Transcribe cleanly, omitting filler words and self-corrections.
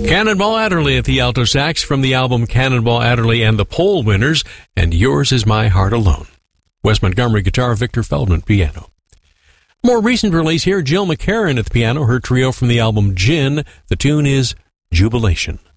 Cannonball Adderley at the alto sax from the album Cannonball Adderley and the Pole Winners, and Yours Is My Heart Alone. Wes Montgomery guitar, Victor Feldman piano. More recent release here, Jill McCarran at the piano, her trio from the album Gin. The tune is Jubilation.